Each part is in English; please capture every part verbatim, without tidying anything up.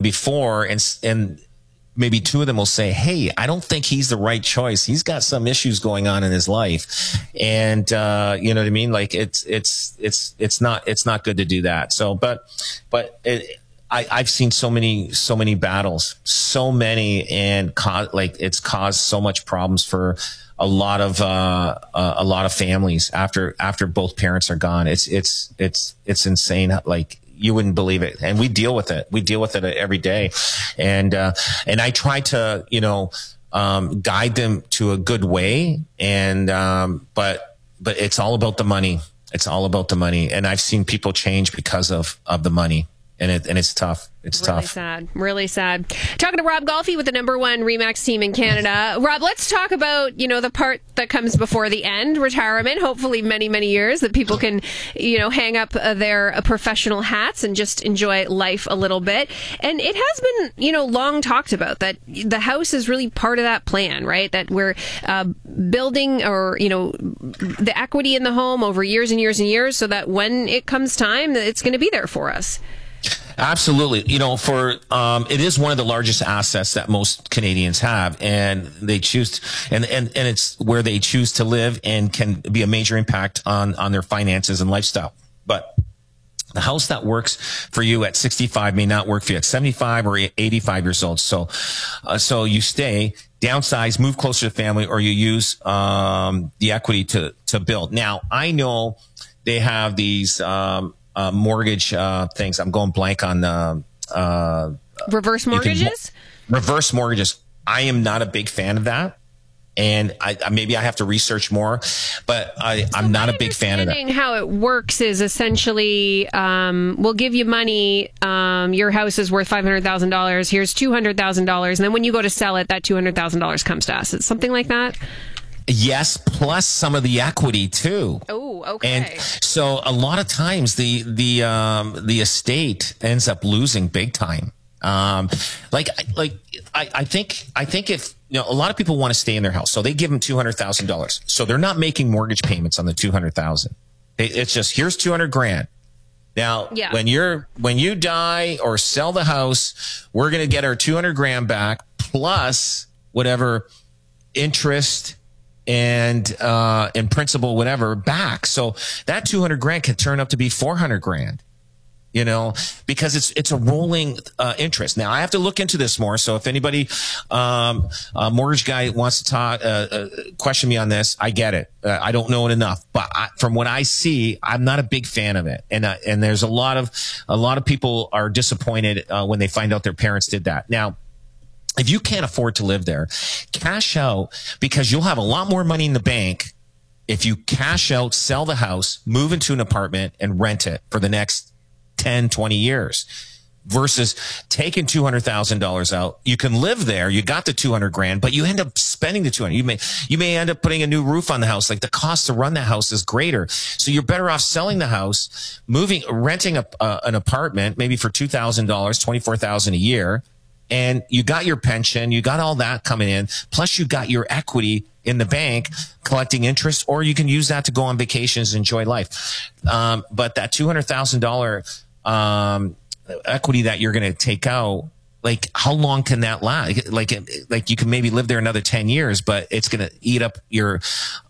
before, and and maybe two of them will say, hey, I don't think he's the right choice. He's got some issues going on in his life. And, uh, you know what I mean? Like it's, it's, it's, it's not, it's not good to do that. So, but, but it, I, I've seen so many, so many battles, so many, and co- like it's caused so much problems for a lot of, uh, uh, a lot of families after, after both parents are gone. It's, it's, it's, it's insane. Like, you wouldn't believe it. And we deal with it. We deal with it every day. And, uh, and I try to, you know, um, guide them to a good way. And, um, but, but it's all about the money. It's all about the money. And I've seen people change because of, of the money. And it, and it's tough. It's really tough. sad. Really sad. Talking to Rob Golfi with the number one RE/MAX team in Canada. Rob, let's talk about, you know, the part that comes before the end, retirement, hopefully many, many years that people can, you know, hang up uh, their uh, professional hats and just enjoy life a little bit. And it has been, you know, long talked about that the house is really part of that plan, right? That we're uh, building or, you know, the equity in the home over years and years and years so that when it comes time, that it's going to be there for us. Absolutely. You know, for, um, it is one of the largest assets that most Canadians have, and they choose, and, and, and it's where they choose to live and can be a major impact on, on their finances and lifestyle. But the house that works for you at sixty-five may not work for you at seventy-five or eighty-five years old. So, uh, so you stay, downsize, move closer to family, or you use, um, the equity to, to build. Now, I know they have these, um, Uh, mortgage uh, things. I'm going blank on uh, uh, reverse mortgages. Can, reverse mortgages. I am not a big fan of that, and I, maybe I have to research more. But I, so I'm not a big fan of that. How it works is essentially, um, we'll give you money. Um, your house is worth five hundred thousand dollars. Here's two hundred thousand dollars, and then when you go to sell it, that two hundred thousand dollars comes to us. It's something like that. Yes, plus some of the equity too. Oh, okay. And so a lot of times the the um, the estate ends up losing big time. Um, like like I, I think I think if you know a lot of people want to stay in their house, so they give them two hundred thousand dollars. So they're not making mortgage payments on the two hundred thousand. It's just here's two hundred grand. Now, yeah. when you're when you die or sell the house, we're going to get our two hundred grand back plus whatever interest and, uh, in principal, whatever back. So that two hundred grand can turn up to be four hundred grand, you know, because it's, it's a rolling, uh, interest. Now I have to look into this more. So if anybody, um, a mortgage guy wants to talk, uh, uh question me on this, I get it. Uh, I don't know it enough, but I, from what I see, I'm not a big fan of it. And, uh, and there's a lot of, a lot of people are disappointed, uh, when they find out their parents did that. Now, if you can't afford to live there, cash out, because you'll have a lot more money in the bank if you cash out, sell the house, move into an apartment, and rent it for the next ten, twenty years. Versus taking two hundred thousand dollars out. You can live there. You got the two hundred grand, but you end up spending the two hundred. You may, you may end up putting a new roof on the house. Like the cost to run the house is greater. So you're better off selling the house, moving, renting a, uh, an apartment, maybe for two thousand dollars, twenty-four thousand dollars a year. And you got your pension, you got all that coming in, plus you got your equity in the bank collecting interest, or you can use that to go on vacations and enjoy life. Um, but that two hundred thousand dollars um, equity that you're going to take out, like how long can that last? Like, like you can maybe live there another ten years, but it's going to eat up your,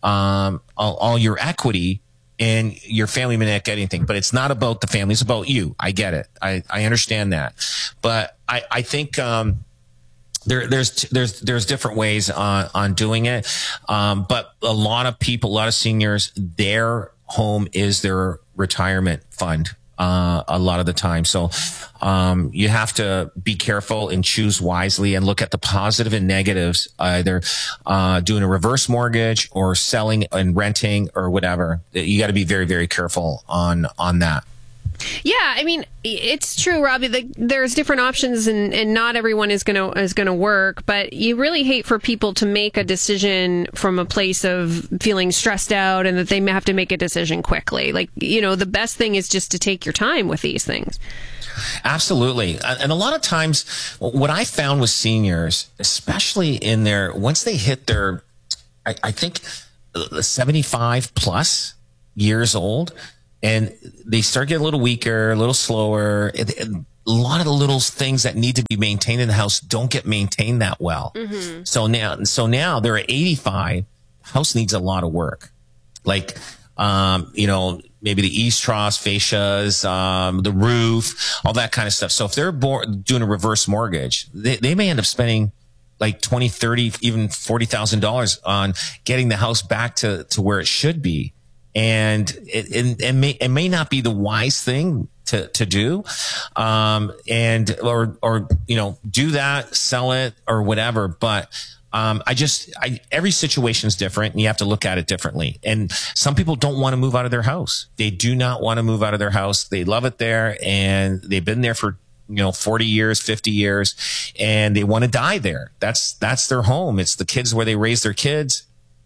um, all, all your equity. And your family may not get anything, but it's not about the family. It's about you. I get it. I, I understand that. But I, I think, um, there, there's, there's, there's different ways on, on doing it. Um, but a lot of people, a lot of seniors, their home is their retirement fund. Uh, a lot of the time. So, um, you have to be careful and choose wisely and look at the positive and negatives, either, uh, doing a reverse mortgage or selling and renting or whatever. You got to be very, very careful on, on that. Yeah, I mean, it's true, Robbie. Like, there's different options, and, and not everyone is gonna is gonna work. But you really hate for people to make a decision from a place of feeling stressed out, and that they may have to make a decision quickly. Like, you know, the best thing is just to take your time with these things. Absolutely, and a lot of times, what I found with seniors, especially in their once they hit their, I, I think, seventy-five plus years old. And they start getting a little weaker, a little slower. a lot of the little things that need to be maintained in the house don't get maintained that well. Mm-hmm. So now, so now they're at eighty-five. House needs a lot of work. Like, um, you know, maybe the eaves troughs, fascias, um, the roof, all that kind of stuff. So if they're bo- doing a reverse mortgage, they, they may end up spending like twenty, thirty, even forty thousand dollars on getting the house back to, to where it should be. And it, it, it may, it may not be the wise thing to, to do. Um, and, or, or, you know, do that, sell it or whatever. But, um, I just, I, every situation is different and you have to look at it differently. And some people don't want to move out of their house. They do not want to move out of their house. They love it there and they've been there for, you know, forty years, fifty years, and they want to die there. That's, that's their home. It's the kids where they raise their kids.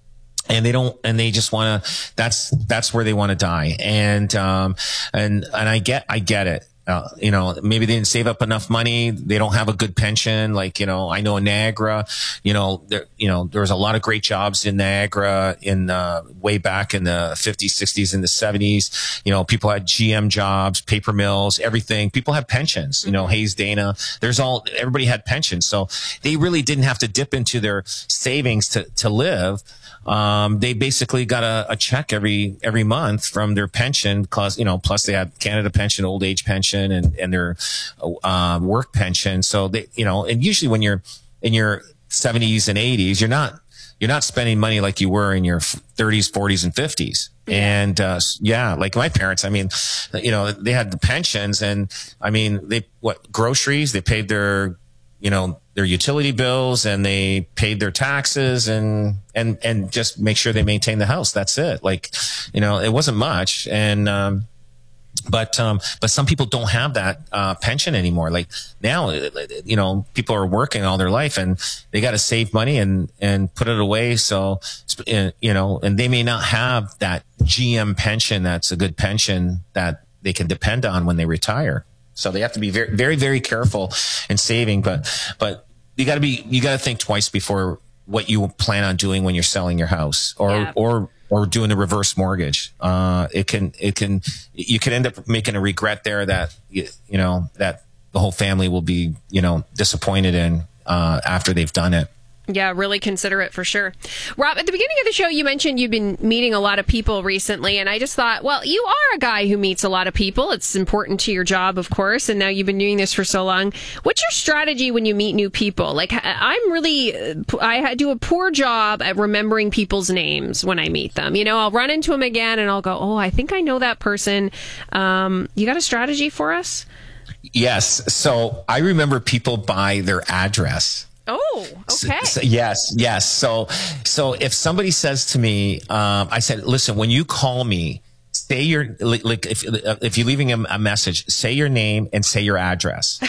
And they don't, and they just want to, that's, that's where they want to die. And, um, and, and I get, I get it. Uh, you know, maybe they didn't save up enough money. They don't have a good pension. Like, you know, I know in Niagara, you know, there, you know, there was a lot of great jobs in Niagara in, uh, way back in the fifties, sixties, and the seventies. You know, people had G M jobs, paper mills, everything. People had pensions, you know, Hayes Dana. There's all, everybody had pensions. So they really didn't have to dip into their savings to, to live. Um, they basically got a, a check every, every month from their pension, plus, you know, plus they had Canada pension, old age pension, and, and their, uh, work pension. So they, you know, and usually when you're in your seventies and eighties, you're not, you're not spending money like you were in your thirties, forties, and fifties. And, uh, yeah, like my parents, I mean, you know, they had the pensions and I mean, they, what, groceries, they paid their, you know, their utility bills and they paid their taxes and, and, and just make sure they maintain the house. That's it. Like, you know, it wasn't much. And, um, but, um, but some people don't have that, uh, pension anymore. Like now, you know, people are working all their life and they got to save money and, and put it away. So, you know, and they may not have that G M pension. That's a good pension that they can depend on when they retire. So they have to be very, very, very careful in saving, but, but you gotta be, you gotta think twice before what you plan on doing when you're selling your house or, yeah. or, or doing a reverse mortgage. Uh, it can, it can, you can end up making a regret there that, you, you know, that the whole family will be, you know, disappointed in, uh, after they've done it. Yeah, really consider it for sure. Rob, at the beginning of the show, you mentioned you've been meeting a lot of people recently, and I just thought, well, you are a guy who meets a lot of people. It's important to your job, of course, and now you've been doing this for so long. What's your strategy when you meet new people? Like, I'm really, I do a poor job at remembering people's names when I meet them. You know, I'll run into them again, and I'll go, oh, I think I know that person. Um, you got a strategy for us? Yes. So I remember people by their address. Oh, okay. So, so, yes, yes. So, so if somebody says to me, um, I said, listen, when you call me, say your, like, like if, if you're leaving a, a message, say your name and say your address.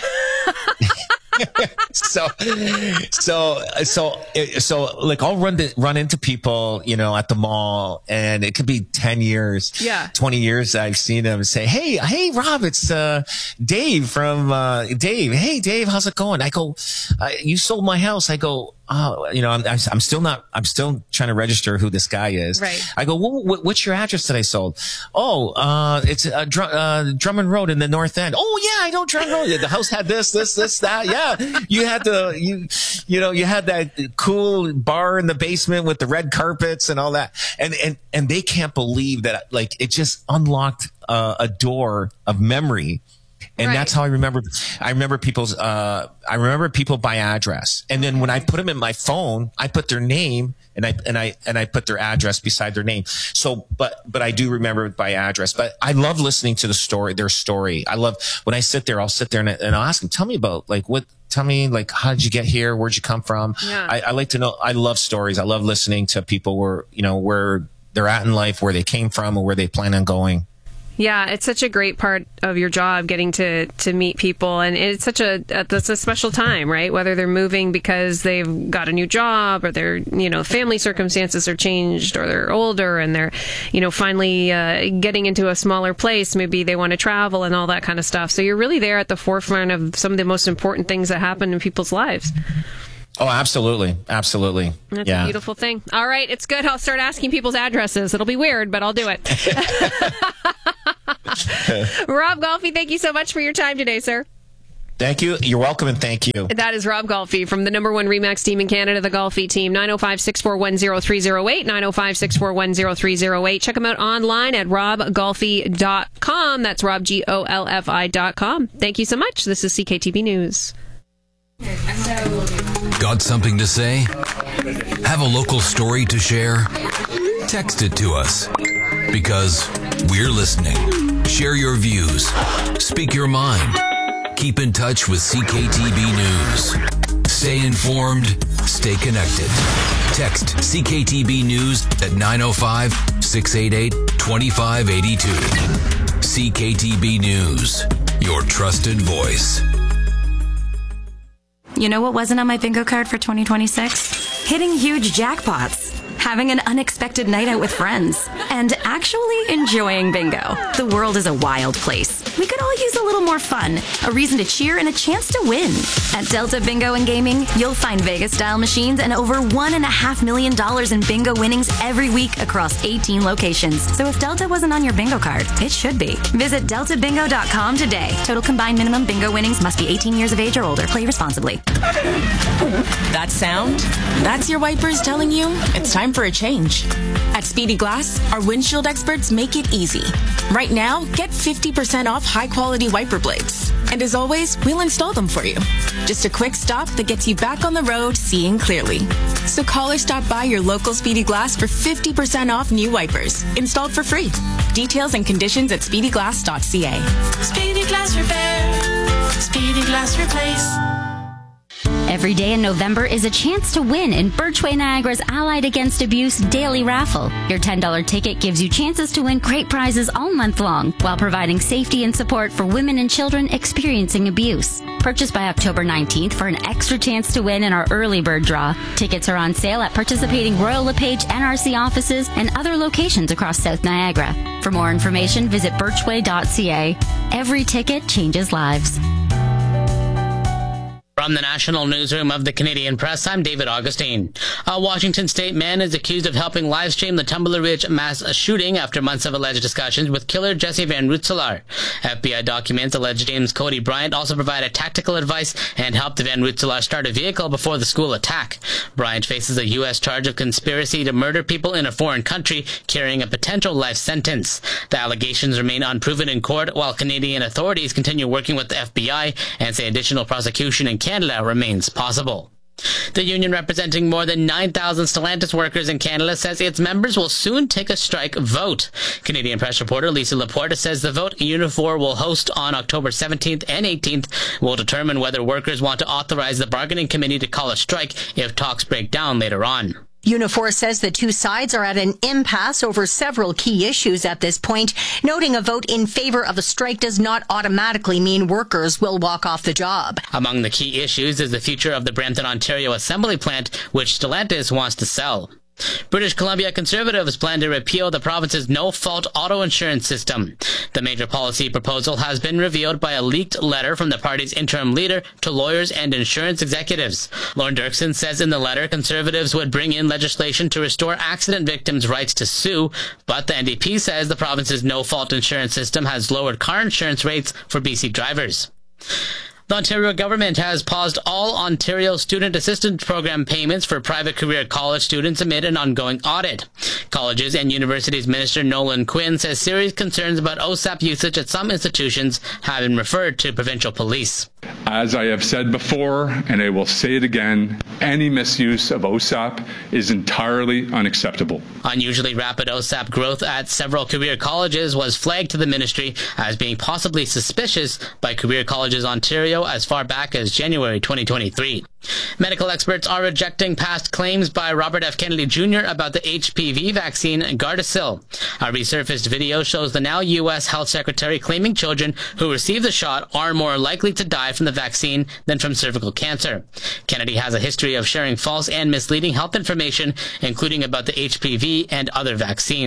so, so, so, so, like, I'll run to, run into people, you know, at the mall, and it could be ten years, yeah, twenty years that I've seen them and say, hey, hey, Rob, it's, uh, Dave from, uh, Dave. Hey, Dave, how's it going? I go, uh, you sold my house. I go, oh, you know, I'm, I'm still not, I'm still trying to register who this guy is. Right. I go, well, what, what's your address that I sold? Oh, uh, it's, uh, Dr- uh, Drummond Road in the North End. Oh, yeah, I know Drummond Road. The house had this, this, this, that. Yeah. You had the, you, you know, you had that cool bar in the basement with the red carpets and all that. And, and, and they can't believe that, like, it just unlocked uh, a door of memory. And right. That's how I remember. I remember people's. Uh, I remember people by address, and then when I put them in my phone, I put their name and I and I and I put their address beside their name. So, but but I do remember it by address. But I love listening to the story, their story. I love when I sit there. I'll sit there and, and I'll ask them, "Tell me about like what." Tell me, like, how did you get here? Where'd you come from? Yeah. I, I like to know. I love stories. I love listening to people where you know where they're at in life, where they came from, or where they plan on going. Yeah, it's such a great part of your job, getting to, to meet people, and it's such a that's a special time, right? Whether they're moving because they've got a new job, or their you know family circumstances are changed, or they're older and they're you know finally uh, getting into a smaller place. Maybe they want to travel and all that kind of stuff. So you're really there at the forefront of some of the most important things that happen in people's lives. Oh, absolutely. Absolutely. That's yeah. a beautiful thing. All right, it's good. I'll start asking people's addresses. It'll be weird, but I'll do it. Rob Golfi, thank you so much for your time today, sir. Thank you. You're welcome, and thank you. That is Rob Golfi from the number one RE/MAX team in Canada, the Golfi team. nine oh five, six four one, oh three oh eight, nine oh five, six four one, oh three oh eight. Check him out online at rob golfi dot com. That's Rob, G O L F I dot com. Thank you so much. This is C K T B News. Got something to say? Have a local story to share? Text it to us, because we're listening. Share your views. Speak your mind. Keep in touch with C K T B News. Stay informed. Stay connected. Text C K T B News at nine oh five, six eight eight, two five eight two. C K T B News, your trusted voice. You know what wasn't on my bingo card for twenty twenty-six? Hitting huge jackpots, having an unexpected night out with friends, and actually enjoying bingo. The world is a wild place. We could all use a little more fun, a reason to cheer, and a chance to win. At Delta Bingo and Gaming, you'll find Vegas-style machines and over one and a half million dollars in bingo winnings every week across eighteen locations. So if Delta wasn't on your bingo card, it should be. Visit delta bingo dot com today. Total combined minimum bingo winnings must be eighteen years of age or older. Play responsibly. That sound? That's your wipers telling you it's time for a change. At Speedy Glass, our windshield experts make it easy. Right now, get fifty percent off high-quality wiper blades. And as always, we'll install them for you. Just a quick stop that gets you back on the road seeing clearly. So call or stop by your local Speedy Glass for fifty percent off new wipers, installed for free. Details and conditions at speedy glass dot c a. Speedy Glass Repair. Speedy Glass Replace. Every day in November is a chance to win in Birchway Niagara's Allied Against Abuse Daily Raffle. Your ten dollars ticket gives you chances to win great prizes all month long while providing safety and support for women and children experiencing abuse. Purchase by October nineteenth for an extra chance to win in our early bird draw. Tickets are on sale at participating Royal LePage N R C offices and other locations across South Niagara. For more information, visit birchway dot c a. Every ticket changes lives. From the National Newsroom of the Canadian Press, I'm David Augustine. A Washington State man is accused of helping live-stream the Tumbler Ridge mass shooting after months of alleged discussions with killer Jesse Van Rootselaar. F B I documents allege James Cody Bryant also provided tactical advice and helped Van Rootselaar start a vehicle before the school attack. Bryant faces a U S charge of conspiracy to murder people in a foreign country, carrying a potential life sentence. The allegations remain unproven in court, while Canadian authorities continue working with the F B I and say additional prosecution in Canada remains possible. The union representing more than nine thousand Stellantis workers in Canada says its members will soon take a strike vote. Canadian Press reporter Lisa Laporte says the vote Unifor will host on October seventeenth and eighteenth will determine whether workers want to authorize the bargaining committee to call a strike if talks break down later on. Unifor says the two sides are at an impasse over several key issues at this point, noting a vote in favor of a strike does not automatically mean workers will walk off the job. Among the key issues is the future of the Brampton, Ontario assembly plant, which Stellantis wants to sell. British Columbia Conservatives plan to repeal the province's no-fault auto insurance system. The major policy proposal has been revealed by a leaked letter from the party's interim leader to lawyers and insurance executives. Lorne Dirksen says in the letter Conservatives would bring in legislation to restore accident victims' rights to sue, but the N D P says the province's no-fault insurance system has lowered car insurance rates for B C drivers. The Ontario government has paused all Ontario Student Assistance Program payments for private career college students amid an ongoing audit. Colleges and Universities Minister Nolan Quinn says serious concerns about O S A P usage at some institutions have been referred to provincial police. As I have said before, and I will say it again, any misuse of O S A P is entirely unacceptable. Unusually rapid O S A P growth at several career colleges was flagged to the ministry as being possibly suspicious by Career Colleges Ontario as far back as January twenty twenty-three. Medical experts are rejecting past claims by Robert F. Kennedy Junior about the H P V vaccine Gardasil. A resurfaced video shows the now U S Health Secretary claiming children who receive the shot are more likely to die from the vaccine than from cervical cancer. Kennedy has a history of sharing false and misleading health information, including about the H P V and other vaccines.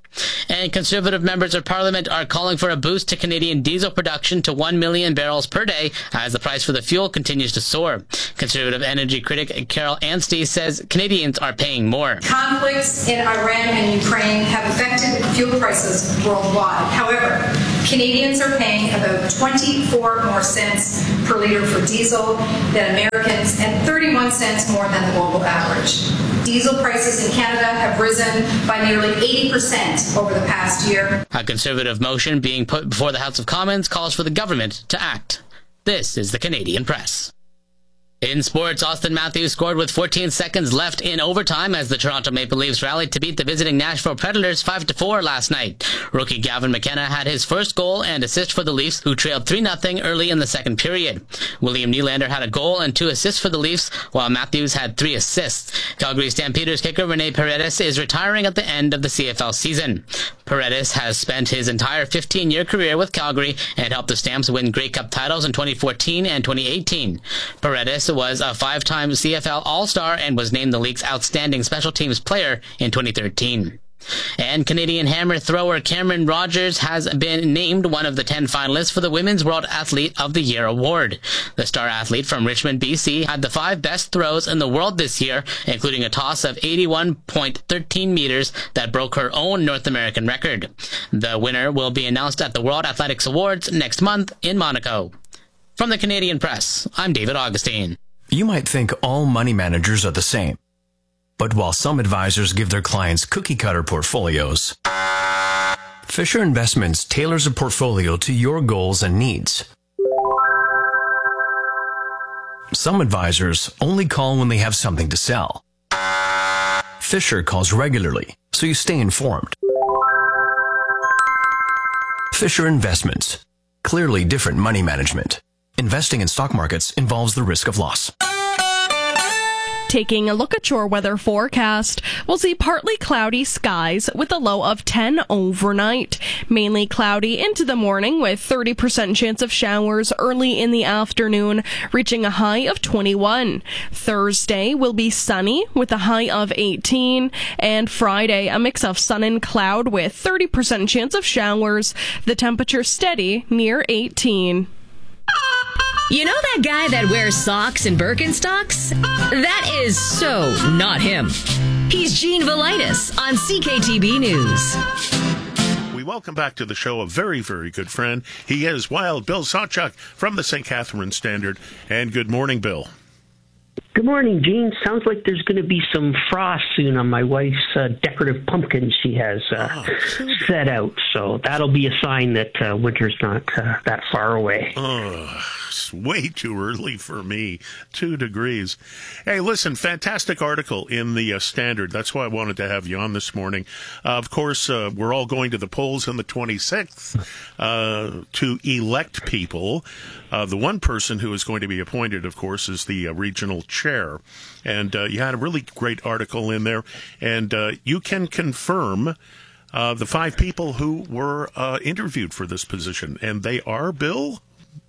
And Conservative members of Parliament are calling for a boost to Canadian diesel production to one million barrels per day as the price for the fuel continues to soar. Conservative energy critic Carol Anstey says Canadians are paying more. Conflicts in Iran and Ukraine have affected fuel prices worldwide. However, Canadians are paying about twenty-four more cents per litre for diesel than Americans and thirty-one cents more than the global average. Diesel prices in Canada have risen by nearly eighty percent over the past year. A Conservative motion being put before the House of Commons calls for the government to act. This is the Canadian Press. In sports, Austin Matthews scored with fourteen seconds left in overtime as the Toronto Maple Leafs rallied to beat the visiting Nashville Predators five to four last night. Rookie Gavin McKenna had his first goal and assist for the Leafs, who trailed three nothing early in the second period. William Nylander had a goal and two assists for the Leafs, while Matthews had three assists. Calgary Stampeders kicker Rene Paredes is retiring at the end of the C F L season. Paredes has spent his entire fifteen-year career with Calgary and helped the Stamps win Grey Cup titles in twenty fourteen and twenty eighteen. Paredes was a five-time C F L All-Star and was named the league's outstanding special teams player in twenty thirteen. And Canadian hammer thrower Cameron Rogers has been named one of the ten finalists for the Women's World Athlete of the Year award. The star athlete from Richmond, B C, had the five best throws in the world this year, including a toss of eighty-one point one three meters that broke her own North American record. The winner will be announced at the World Athletics Awards next month in Monaco. From the Canadian Press, I'm David Augustine. You might think all money managers are the same. But while some advisors give their clients cookie-cutter portfolios, Fisher Investments tailors a portfolio to your goals and needs. Some advisors only call when they have something to sell. Fisher calls regularly, so you stay informed. Fisher Investments. Clearly different money management. Investing in stock markets involves the risk of loss. Taking a look at your weather forecast, we'll see partly cloudy skies with a low of ten overnight. Mainly cloudy into the morning with thirty percent chance of showers early in the afternoon, reaching a high of twenty-one. Thursday will be sunny with a high of eighteen. And Friday, a mix of sun and cloud with thirty percent chance of showers. The temperature steady near eighteen. You know that guy that wears socks and Birkenstocks? That is so not him. He's Gene Velitis on C K T B News. We welcome back to the show a very, very good friend. He is Wild Bill Sawchuk from the Saint Catharines Standard. And good morning, Bill. Good morning, Gene. Sounds like there's going to be some frost soon on my wife's uh, decorative pumpkin she has uh, oh, set out. So that'll be a sign that uh, winter's not uh, that far away. Oh, it's way too early for me. Two degrees. Hey, listen, fantastic article in the uh, Standard. That's why I wanted to have you on this morning. Uh, of course, uh, we're all going to the polls on the twenty-sixth uh, to elect people. Uh, the one person who is going to be appointed, of course, is the uh, regional chair. And uh, you had a really great article in there. And uh, you can confirm uh, the five people who were uh, interviewed for this position. And they are, Bill?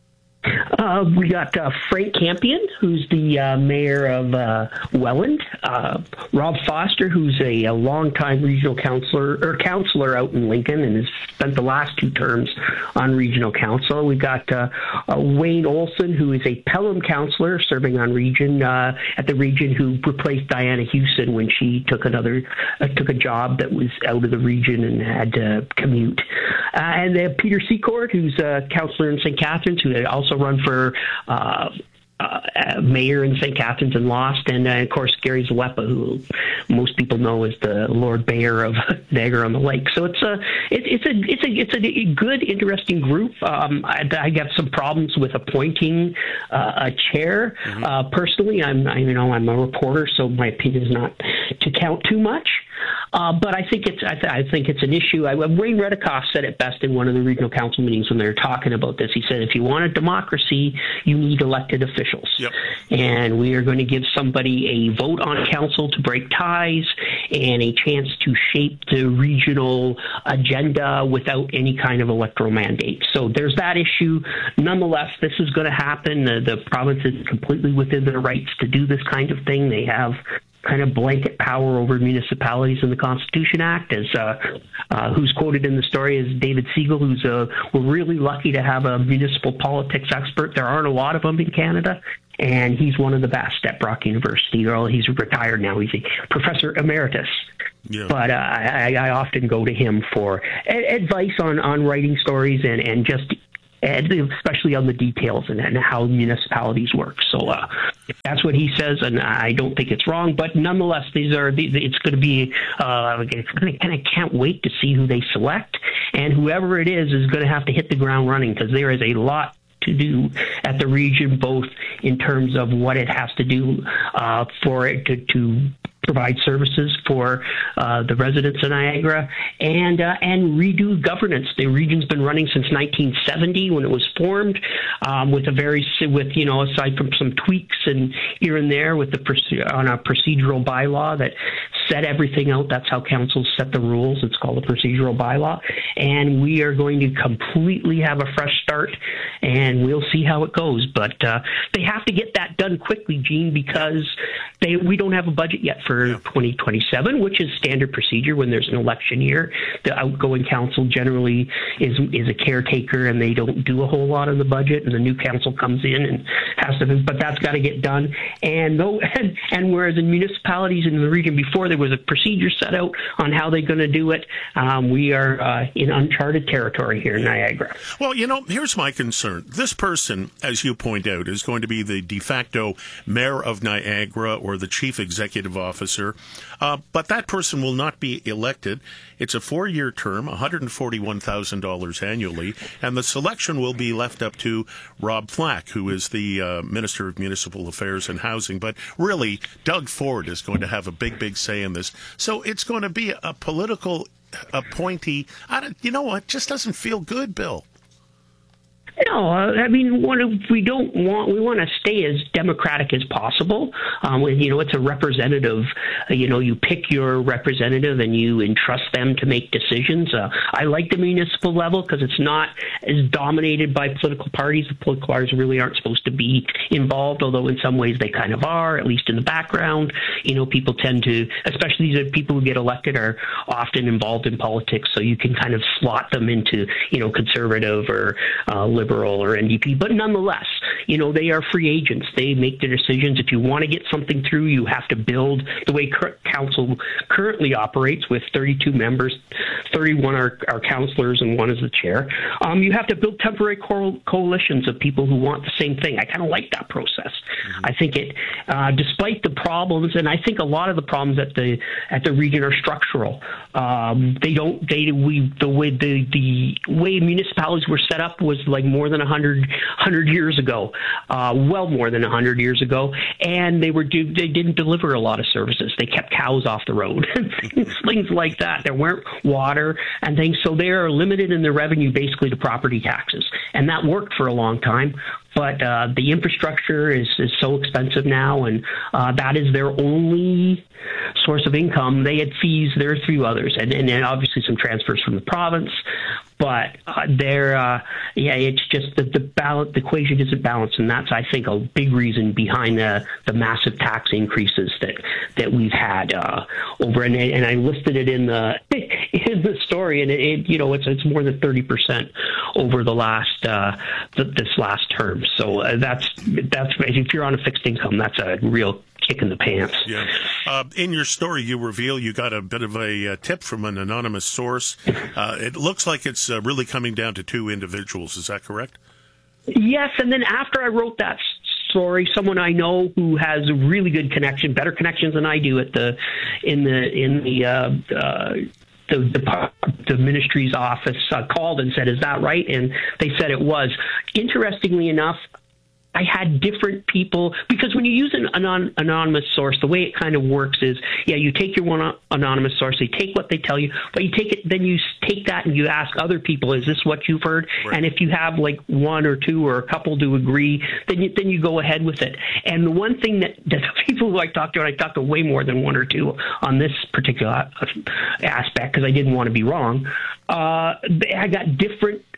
Uh, we got uh, Frank Campion, who's the uh, mayor of uh, Welland. Uh, Rob Foster, who's a, a longtime regional councillor or councillor out in Lincoln and has spent the last two terms on regional council. We got uh, uh, Wayne Olson, who is a Pelham councillor serving on region uh, at the region, who replaced Diana Houston when she took another uh, took a job that was out of the region and had to commute. Uh, and then Peter Secord, who's a councillor in Saint Catharines, who had also run for uh, uh, mayor in Saint Catharines and lost, and uh, of course Gary Zalepa, who most people know as the Lord Mayor of Niagara on the Lake. So it's a it, it's a it's a it's a good, interesting group. Um, I, I have some problems with appointing uh, a chair. Mm-hmm. Uh, personally, I'm I, you know I'm a reporter, so my opinion is not to count too much. Uh, but I think it's I, th- I think it's an issue. I, Wayne Redikoff said it best in one of the regional council meetings when they were talking about this. He said, if you want a democracy, you need elected officials. Yep. And we are going to give somebody a vote on council to break ties and a chance to shape the regional agenda without any kind of electoral mandate. So there's that issue. Nonetheless, this is going to happen. The, the province is completely within their rights to do this kind of thing. They have kind of blanket power over municipalities in the Constitution Act. As uh, uh, who's quoted in the story is David Siegel, who's uh, we're really lucky to have a municipal politics expert. There aren't a lot of them in Canada, and he's one of the best at Brock University. Well, he's retired now. He's a professor emeritus. Yeah. But uh, I, I often go to him for a- advice on, on writing stories and, and just and especially on the details and, and how municipalities work. So uh, that's what he says, and I don't think it's wrong. But nonetheless, these are the, it's going to be. Uh, it's gonna, and I can't wait to see who they select, and whoever it is is going to have to hit the ground running, because there is a lot to do at the region, both in terms of what it has to do uh, for it to. to provide services for uh, the residents of Niagara, and uh, and redo governance. The region's been running since nineteen seventy when it was formed, um, with a very with you know aside from some tweaks and here and there with the on a procedural bylaw that set everything out. That's how councils set the rules. It's called a procedural bylaw, and we are going to completely have a fresh start, and we'll see how it goes. But uh, they have to get that done quickly, Gene, because they we don't have a budget yet for For twenty twenty-seven, which is standard procedure when there's an election year. The outgoing council generally is is a caretaker, and they don't do a whole lot of the budget, and the new council comes in and has to, but that's got to get done. And, no, and and whereas in municipalities in the region before there was a procedure set out on how they're going to do it, um, we are uh, in uncharted territory here in Niagara. Well, you know, here's my concern. This person, as you point out, is going to be the de facto mayor of Niagara or the chief executive officer. Uh, but that person will not be elected. It's a four-year term, one hundred forty-one thousand dollars annually, and the selection will be left up to Rob Flack, who is the uh, Minister of Municipal Affairs and Housing. But really, Doug Ford is going to have a big, big say in this. So it's going to be a political appointee. I don't, you know what? Just doesn't feel good, Bill. No, I mean, what if we don't want, we want to stay as democratic as possible. Um, you know, it's a representative, uh, you know, you pick your representative and you entrust them to make decisions. Uh, I like the municipal level because it's not as dominated by political parties. The political parties really aren't supposed to be involved, although in some ways they kind of are, at least in the background. You know, people tend to, especially these people who get elected are often involved in politics, so you can kind of slot them into, you know, conservative or uh, liberal or N D P, but nonetheless, you know, they are free agents. They make their decisions. If you want to get something through, you have to build the way cur- council currently operates with thirty-two members, thirty-one are, are councillors and one is the chair. Um, you have to build temporary co- coalitions of people who want the same thing. I kind of like that process. Mm-hmm. I think it, uh, despite the problems, and I think a lot of the problems at the at the region are structural. Um, they don't. They we the way the the way municipalities were set up was like more than one hundred, one hundred years ago, uh, well more than one hundred years ago, and they were do, they didn't deliver a lot of services. They kept cows off the road, things like that. There weren't water and things, so they are limited in their revenue basically to property taxes, and that worked for a long time. But uh, the infrastructure is, is so expensive now, and uh, that is their only source of income. They had fees. There are a few others, and, and then obviously some transfers from the province. But uh, they're, uh, yeah, it's just that the balance, the equation isn't balanced, and that's, I think, a big reason behind the, the massive tax increases that, that we've had uh, over. And, and I listed it in the in the story, and it, it you know it's it's more than thirty percent over the last uh, th- this last term. So uh, that's that's if you're on a fixed income, that's a real kick in the pants. Yeah. Uh, in your story, you reveal you got a bit of a uh, tip from an anonymous source. Uh, it looks like it's uh, really coming down to two individuals. Is that correct? Yes, and then after I wrote that story, someone I know who has a really good connection, better connections than I do at the in the in the. Uh, uh, The, the, the ministry's office uh, called and said, "Is that right?" And they said it was. Interestingly enough, I had different people, because when you use an anon- anonymous source, the way it kind of works is, yeah, you take your one anonymous source, they take what they tell you, but you take it, then you take that and you ask other people, is this what you've heard? Right. And if you have like one or two or a couple to agree, then you, then you go ahead with it. And the one thing that, that the people who I talked to, and I talked to way more than one or two on this particular aspect, because I didn't want to be wrong, uh, I got different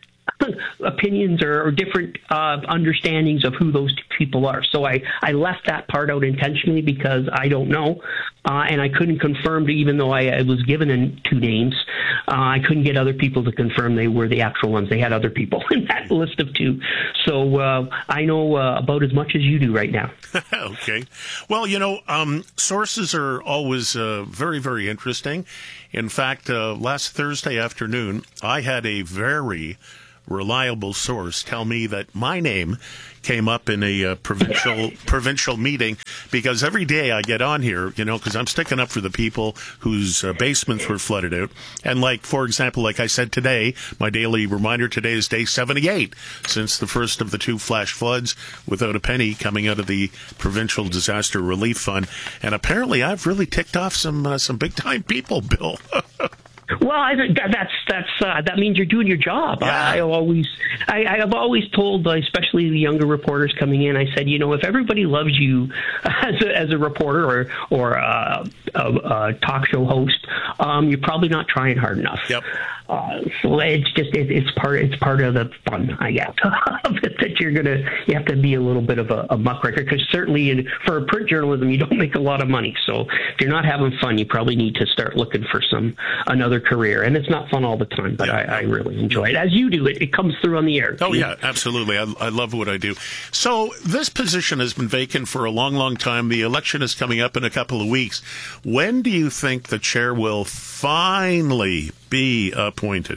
opinions or, or different uh, understandings of who those two people are. So I, I left that part out intentionally because I don't know, uh, and I couldn't confirm, to, even though I, I was given in two names, uh, I couldn't get other people to confirm they were the actual ones. They had other people in that list of two. So uh, I know uh, about as much as you do right now. Okay. Well, you know, um, sources are always uh, very, very interesting. In fact, uh, last Thursday afternoon, I had a very reliable source tell me that my name came up in a uh, provincial provincial meeting, because every day I get on here, you know, because I'm sticking up for the people whose uh, basements were flooded out. And like, for example, like I said today, my daily reminder today is day seventy-eight since the first of the two flash floods without a penny coming out of the Provincial Disaster Relief Fund. And apparently I've really ticked off some uh, some big time people, Bill. Well, I, that, that's that's uh, that means you're doing your job. Yeah. I, I always, I, I've always told, uh, especially the younger reporters coming in, I said, you know, if everybody loves you as a, as a reporter or or uh, a, a talk show host, um, you're probably not trying hard enough. Yep. Uh, so it's just it, it's part it's part of the fun, I guess, that you're gonna you have to be a little bit of a, a muckraker, because certainly in, for print journalism you don't make a lot of money. So if you're not having fun, you probably need to start looking for some another career. And it's not fun all the time, but yeah. I, I really enjoy it, as you do. It it comes through on the air. Oh yeah, absolutely. I, I love what I do. So this position has been vacant for a long, long time. The election is coming up in a couple of weeks. When do you think the chair will finally be appointed?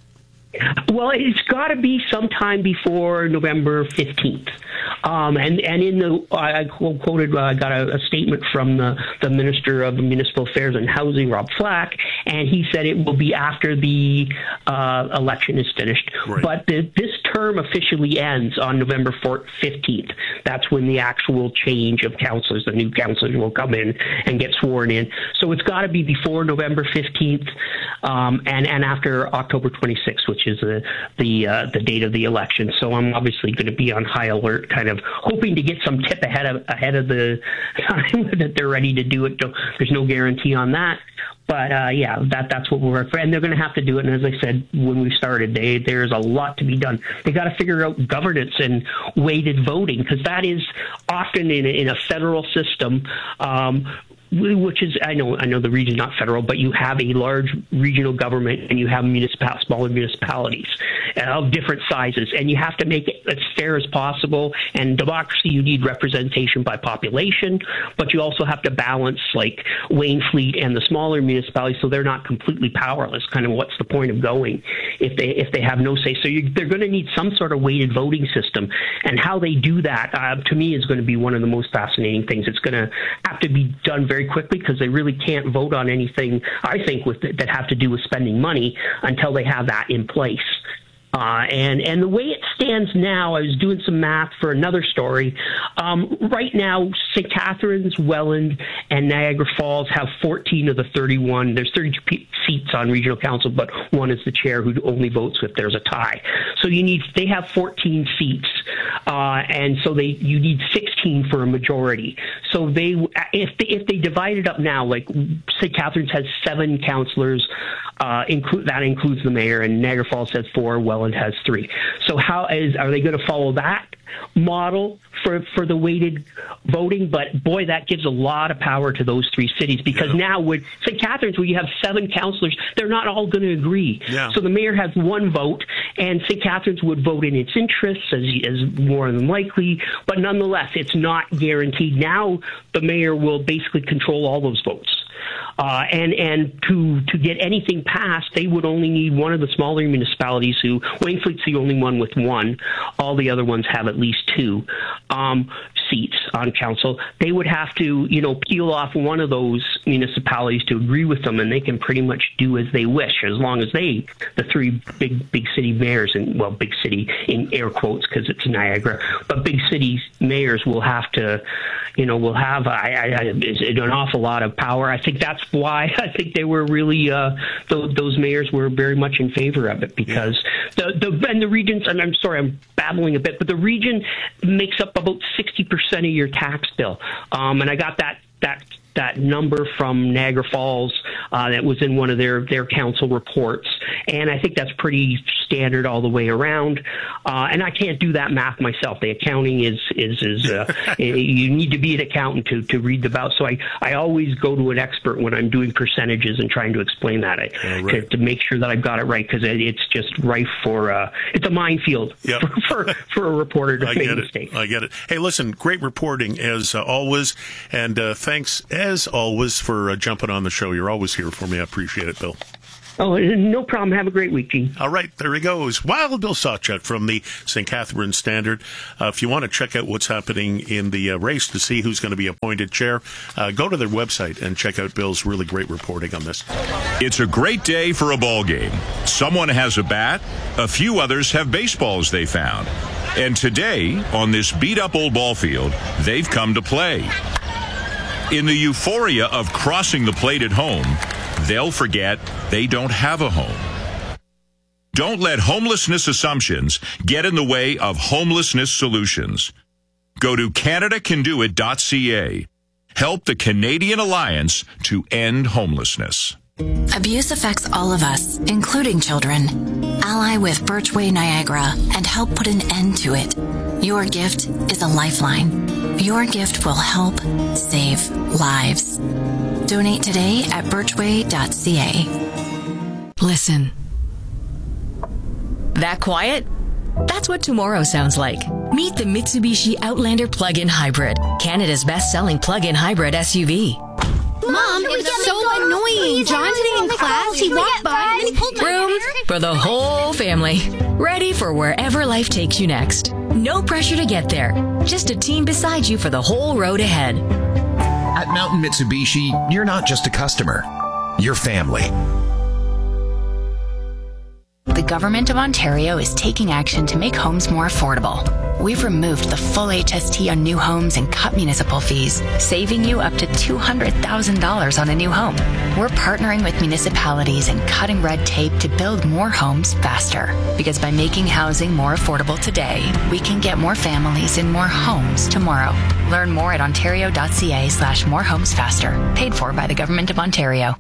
Well, it's got to be sometime before November fifteenth. Um, and, and in the, I quoted, I uh, got a, a statement from the, the Minister of Municipal Affairs and Housing, Rob Flack, and he said it will be after the uh, election is finished. Right. But the, this term officially ends on November fifteenth. That's when the actual change of councillors, the new councillors will come in and get sworn in. So it's got to be before November fifteenth um, and, and after October twenty-sixth, which is the, the, uh, the date of the election. So I'm obviously going to be on high alert, kind of hoping to get some tip ahead of ahead of the time that they're ready to do it. There's no guarantee on that. But, uh, yeah, that that's what we're for. And they're going to have to do it. And as I said when we started, they, there's a lot to be done. They got to figure out governance and weighted voting, because that is often in a, in a federal system, um, which is, I know I know the region's not federal, but you have a large regional government and you have municipal, smaller municipalities of different sizes, and you have to make it as fair as possible. And democracy, you need representation by population, but you also have to balance like Waynfleet and the smaller municipalities, so they're not completely powerless. Kind of what's the point of going if they if they have no say? So you, they're going to need some sort of weighted voting system, and how they do that, uh, to me, is going to be one of the most fascinating things. It's going to have to be done very quickly, because they really can't vote on anything, I think, with that have to do with spending money until they have that in place. Uh, and, and the way it stands now, I was doing some math for another story. Um, right now, Saint Catharines, Welland, and Niagara Falls have fourteen of the thirty-one. There's thirty-two p- seats on regional council, but one is the chair, who only votes if there's a tie. So you need, they have fourteen seats, uh, and so they you need sixteen for a majority. So they, if they, if they divide it up now, like Saint Catharines has seven councillors, uh, include that includes the mayor, and Niagara Falls has four. Welland has three. So how is are they going to follow that model for for the weighted voting? But boy, that gives a lot of power to those three cities, because yeah. now with Saint Catharines, where you have seven councillors, they're not all going to agree. Yeah. So the mayor has one vote, and Saint Catharines would vote in its interests as, as more than likely, but nonetheless, it's not guaranteed. Now the mayor will basically control all those votes. Uh, and and to to get anything passed, they would only need one of the smaller municipalities. Who Waynfleet's the only one with one. All the other ones have at least two um, seats on council. They would have to, you know, peel off one of those municipalities to agree with them, and they can pretty much do as they wish, as long as they, the three big big city mayors, and well, big city in air quotes because it's Niagara, but big city mayors will have to, you know, will have I, I, I, an awful lot of power. I think that's why I think they were really uh, th- those mayors were very much in favor of it, because the the and the regions. And I'm sorry, I'm babbling a bit, but the region makes up about sixty percent of your tax bill. Um, and I got that that that number from Niagara Falls uh, that was in one of their, their council reports. And I think that's pretty standard all the way around. Uh, and I can't do that math myself. The accounting is, is, is uh, you need to be an accountant to, to read about. So I, I always go to an expert when I'm doing percentages and trying to explain that I, oh, right. to, to make sure that I've got it right, because it, it's just rife for, uh, it's a minefield yep. for, for, for a reporter to I make get a it. mistake. I get it. Hey, listen, great reporting as uh, always. And uh, thanks as always for uh, jumping on the show. You're always here for me. I appreciate it, Bill. Oh, no problem. Have a great week, Gene. All right, there he goes. Wild Bill Sawchuk from the Saint Catharines Standard. Uh, if you want to check out what's happening in the uh, race to see who's going to be appointed chair, uh, go to their website and check out Bill's really great reporting on this. It's a great day for a ball game. Someone has a bat. A few others have baseballs they found. And today, on this beat-up old ball field, they've come to play. In the euphoria of crossing the plate at home, they'll forget they don't have a home. Don't let homelessness assumptions get in the way of homelessness solutions. Go to Canada Can Do It dot C A. Help the Canadian Alliance to end homelessness. Abuse affects all of us, including children. Ally with Birchway Niagara and help put an end to it. Your gift is a lifeline. Your gift will help save lives. Donate today at birchway dot C A. Listen. That quiet? That's what tomorrow sounds like. Meet the Mitsubishi Outlander Plug-in Hybrid, Canada's best-selling plug-in hybrid S U V. Mom, it was so annoying. John today in class, he walked by and then he pulled my hair. Room for the whole family. Ready for wherever life takes you next. No pressure to get there. Just a team beside you for the whole road ahead. At Mountain Mitsubishi, you're not just a customer. You're family. The Government of Ontario is taking action to make homes more affordable. We've removed the full H S T on new homes and cut municipal fees, saving you up to two hundred thousand dollars on a new home. We're partnering with municipalities and cutting red tape to build more homes faster. Because by making housing more affordable today, we can get more families in more homes tomorrow. Learn more at ontario dot c a slash more homes faster. Paid for by the Government of Ontario.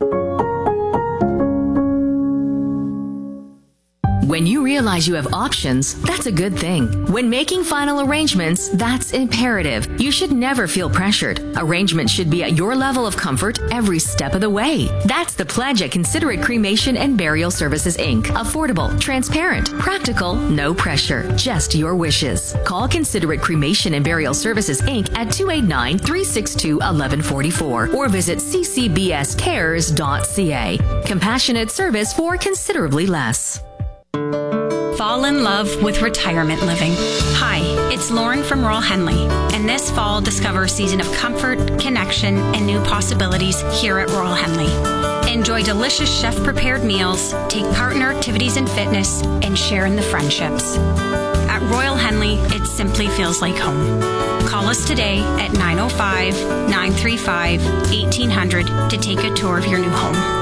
When you realize you have options, that's a good thing. When making final arrangements, that's imperative. You should never feel pressured. Arrangements should be at your level of comfort every step of the way. That's the pledge at Considerate Cremation and Burial Services, Incorporated. Affordable, transparent, practical, no pressure, just your wishes. Call Considerate Cremation and Burial Services, Incorporated at two eight nine, three six two, one one four four or visit c c b s cares dot c a. Compassionate service for considerably less. Fall in love with retirement living. Hi, it's Lauren from Royal Henley, and this fall discover a season of comfort, connection, and new possibilities here at Royal Henley. Enjoy delicious chef-prepared meals, take part in our activities and fitness, and share in the friendships. At Royal Henley, it simply feels like home. Call us today at nine oh five, nine three five, eighteen hundred to take a tour of your new home.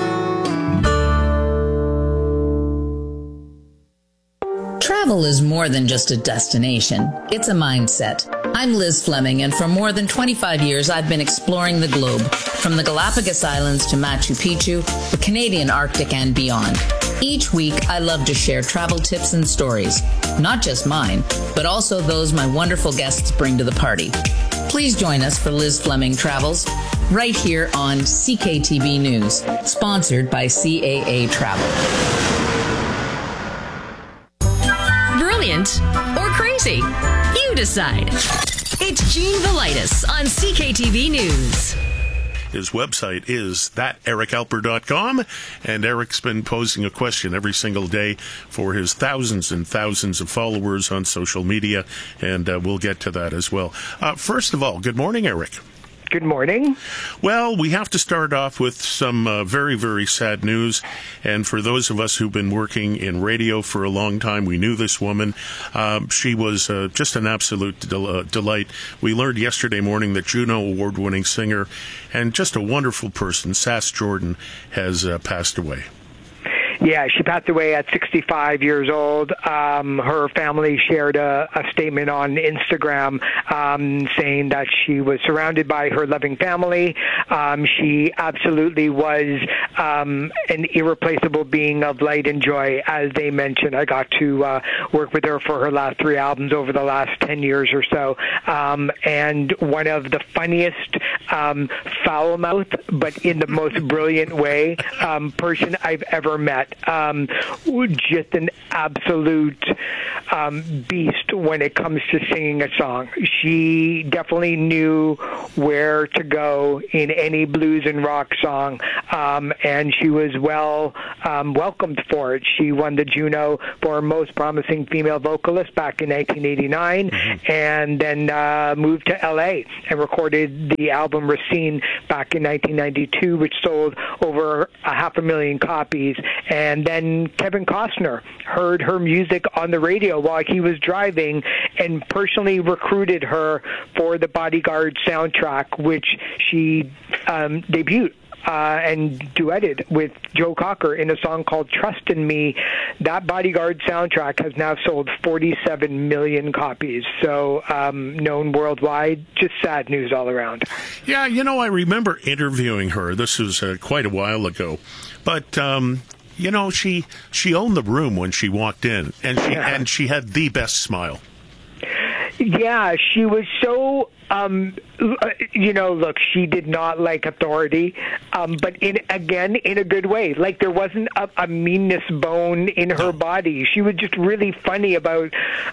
Travel is more than just a destination. It's a mindset. I'm Liz Fleming, and for more than twenty-five years, I've been exploring the globe, from the Galapagos Islands to Machu Picchu, the Canadian Arctic, and beyond. Each week, I love to share travel tips and stories, not just mine, but also those my wonderful guests bring to the party. Please join us for Liz Fleming Travels, right here on C K T B News, sponsored by C A A Travel. Brilliant or crazy? You decide. It's Gene Velitis on C K T V News. His website is that eric alper dot com, and Eric's been posing a question every single day for his thousands and thousands of followers on social media, and uh, we'll get to that as well. Uh, first of all, good morning, Eric. Good morning. Well, we have to start off with some uh, very, very sad news. And for those of us who've been working in radio for a long time, we knew this woman. Um, she was uh, just an absolute del- uh, delight. We learned yesterday morning that Juno Award-winning singer and just a wonderful person, Sass Jordan, has uh, passed away. Yeah, she passed away at sixty-five years old. Um, her family shared a, a statement on Instagram um, saying that she was surrounded by her loving family. Um, she absolutely was um, an irreplaceable being of light and joy, as they mentioned. I got to uh, work with her for her last three albums over the last ten years or so. Um, and one of the funniest, um, foul-mouthed, but in the most brilliant way, um, person I've ever met. Um, just an absolute um, beast when it comes to singing a song. She definitely knew where to go in any blues and rock song, um, and she was well um, welcomed for it. She won the Juno for Most Promising Female Vocalist back in nineteen eighty-nine, mm-hmm. and then uh, moved to L A and recorded the album Racine back in nineteen ninety-two, which sold over a half a million copies. And then Kevin Costner heard her music on the radio while he was driving and personally recruited her for the Bodyguard soundtrack, which she um, debuted. Uh, and duetted with Joe Cocker in a song called Trust in Me. That Bodyguard soundtrack has now sold forty-seven million copies, so um, known worldwide. Just sad news all around. Yeah, you know, I remember interviewing her. This was uh, quite a while ago. But, um, you know, she she owned the room when she walked in, and she, yeah. and she had the best smile. Yeah, she was so... Um, you know, look, she did not like authority, um, but in again, in a good way. Like, there wasn't a, a meanness bone in her body. She was just really funny about,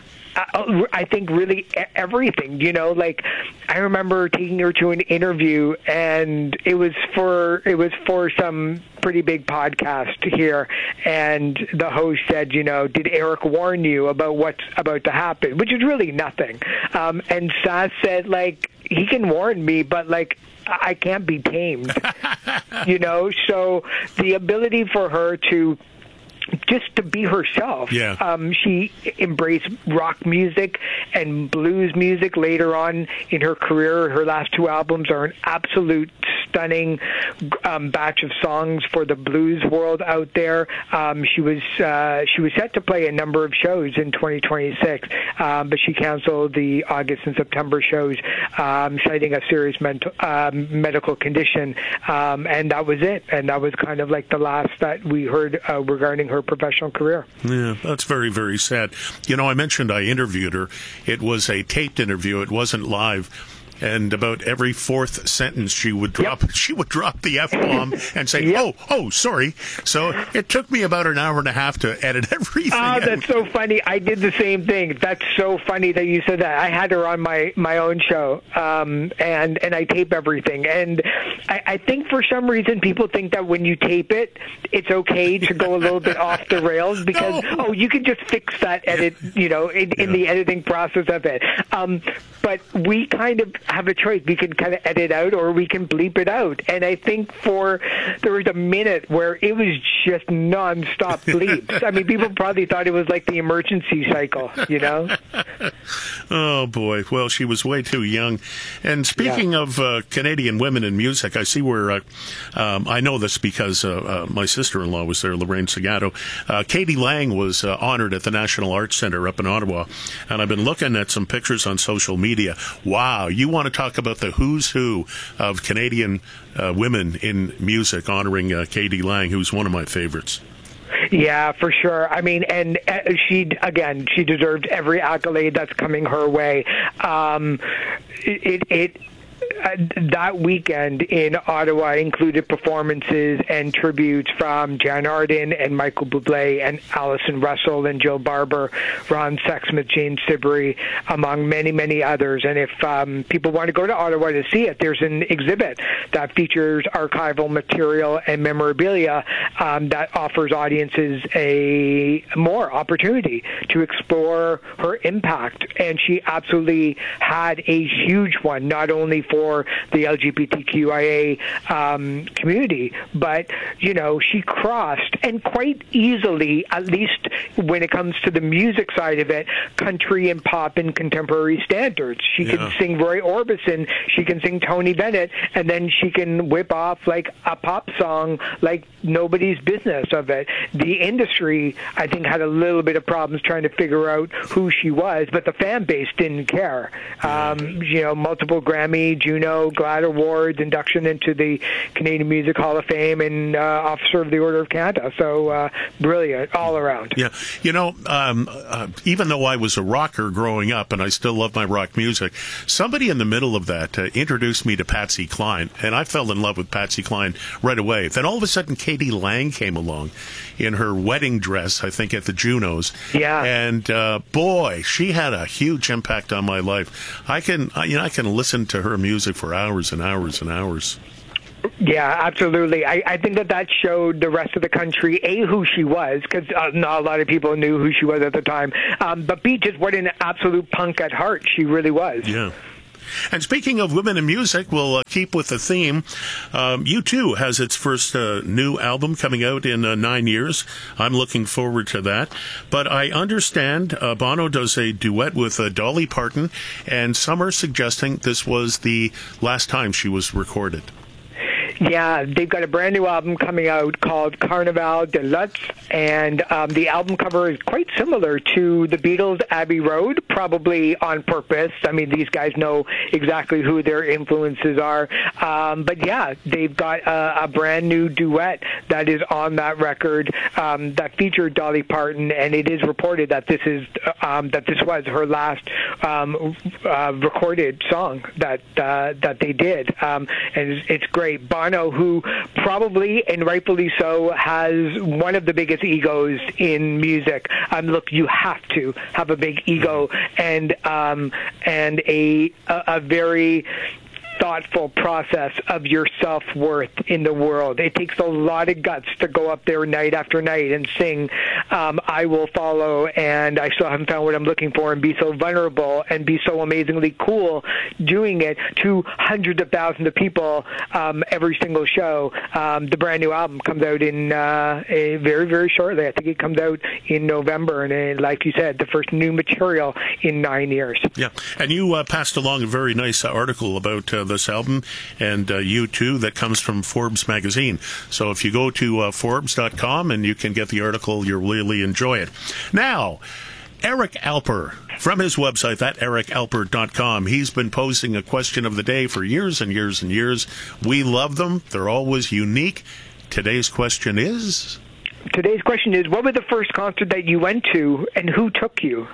uh, I think, really everything, you know. Like, I remember taking her to an interview, and it was for it was for some pretty big podcast here, and the host said, you know, did Eric warn you about what's about to happen? Which is really nothing. Um, and Sass said, like, he can warn me, but, like, I can't be tamed, you know? So the ability for her to just to be herself. Yeah. Um, she embraced rock music and blues music later on in her career. Her last two albums are an absolute stunning um, batch of songs for the blues world out there. Um, she was uh, she was set to play a number of shows in twenty twenty-six, um, but she canceled the August and September shows, um, citing a serious mental um, medical condition, um, and that was it. And that was kind of like the last that we heard uh, regarding her professional career. Yeah, that's very, very sad. You know, I mentioned I interviewed her. It was a taped interview. It wasn't live. And about every fourth sentence, she would drop yep. she would drop the F-bomb and say, yep. oh, oh, sorry. So it took me about an hour and a half to edit everything. Oh, that's so funny. I did the same thing. That's so funny that you said that. I had her on my, my own show, um, and, and I tape everything. And I, I think for some reason people think that when you tape it, it's okay to go a little bit off the rails because, no. oh, you can just fix that edit, you know, in, in yeah. the editing process of it. Um, but we kind of have a choice. We can kind of edit out or we can bleep it out. And I think for there was a minute where it was just nonstop bleeps. I mean, people probably thought it was like the emergency cycle, you know? Oh, boy. Well, she was way too young. And speaking yeah. of uh, Canadian women in music, I see where, uh, um, I know this because uh, uh, my sister-in-law was there, Lorraine Segato. Uh, Katie Lang was uh, honored at the National Arts Centre up in Ottawa. And I've been looking at some pictures on social media. Wow, you want to talk about the who's who of Canadian uh, women in music honoring uh, Katie Lang, who's one of my favorites. Yeah, for sure. I mean, and uh, she, again, she deserved every accolade that's coming her way. Um, it, it Uh, that weekend in Ottawa included performances and tributes from Jan Arden and Michael Bublé and Alison Russell and Joe Barber, Ron Sexsmith, Jane Siberry, among many, many others. And if um, people want to go to Ottawa to see it, there's an exhibit that features archival material and memorabilia um, that offers audiences a more opportunity to explore her impact. And she absolutely had a huge one, not only for for the L G B T Q I A um, community. But, you know, she crossed, and quite easily, at least when it comes to the music side of it, country and pop and contemporary standards. She Yeah. can sing Roy Orbison, she can sing Tony Bennett, and then she can whip off like a pop song like nobody's business of it. The industry, I think, had a little bit of problems trying to figure out who she was, but the fan base didn't care. Um, you know, multiple Grammy, Juno, GLAAD Awards, induction into the Canadian Music Hall of Fame, and uh, Officer of the Order of Canada. So uh, brilliant all around. Yeah. You know, um, uh, even though I was a rocker growing up, and I still love my rock music, somebody in the middle of that uh, introduced me to Patsy Cline, and I fell in love with Patsy Cline right away. Then all of a sudden, Katie Lang came along in her wedding dress, I think, at the Junos. Yeah. And uh, boy, she had a huge impact on my life. I can, uh, you know, I can listen to her music for hours and hours and hours. Yeah, absolutely. I, I think that that showed the rest of the country, A, who she was, because uh, not a lot of people knew who she was at the time, um, but B, just what an absolute punk at heart she really was. Yeah. And speaking of women in music, we'll uh, keep with the theme. Um, U two has its first uh, new album coming out in uh, nine years. I'm looking forward to that. But I understand uh, Bono does a duet with uh, Dolly Parton, and some are suggesting this was the last time she was recorded. Yeah, they've got a brand new album coming out called Carnaval de Luxe, and um, the album cover is quite similar to the Beatles' Abbey Road, probably on purpose. I mean, these guys know exactly who their influences are. Um, but yeah, they've got a, a brand new duet that is on that record um, that featured Dolly Parton, and it is reported that this is um, that this was her last um, uh, recorded song that uh, that they did, um, and it's, it's great. Bono, who probably and rightfully so has one of the biggest egos in music. Um, look, you have to have a big ego and um, and a, a a very thoughtful process of your self-worth in the world. It takes a lot of guts to go up there night after night and sing um, I Will Follow and I Still Haven't Found What I'm Looking For and be so vulnerable and be so amazingly cool doing it to hundreds of thousands of people um, every single show. Um, the brand new album comes out in uh, a very, very shortly. I think it comes out in November, and uh, like you said, the first new material in nine years. Yeah, and you uh, passed along a very nice uh, article about uh, this album and uh, U two that comes from Forbes magazine. So if you go to uh, Forbes dot com and you can get the article, you'll really enjoy it. Now, Eric Alper, from his website, that eric alper dot com, he's been posting a question of the day for years and years and years. We love them. They're always unique. Today's question is? Today's question is, what was the first concert that you went to and who took you?